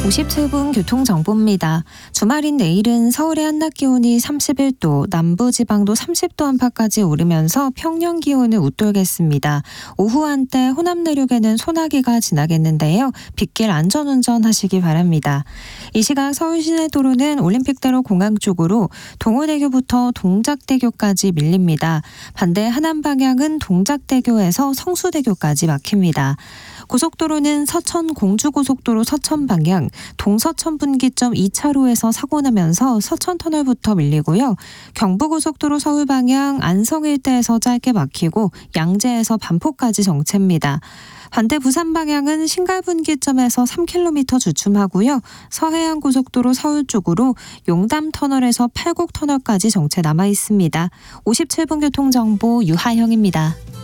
57분 교통정보입니다. 주말인 내일은 서울의 한낮 기온이 31도, 남부지방도 30도 안팎까지 오르면서 평년 기온을 웃돌겠습니다. 오후 한때 호남 내륙에는 소나기가 지나겠는데요. 빗길 안전운전 하시기 바랍니다. 이 시각 서울 시내도로는 올림픽대로 공항 쪽으로 동호대교부터 동작대교까지 밀립니다. 반대 하남 방향은 동작대교에서 성수대교까지 막힙니다. 고속도로는 서천 공주고속도로 서천 방향 동서천 분기점 2차로에서 사고 나면서 서천터널부터 밀리고요. 경부고속도로 서울 방향 안성 일대에서 짧게 막히고 양재에서 반포까지 정체입니다. 반대 부산 방향은 신갈분기점에서 3km 주춤하고요. 서해안고속도로 서울 쪽으로 용담터널에서 팔곡터널까지 정체 남아 있습니다. 57분 교통정보 유하영입니다.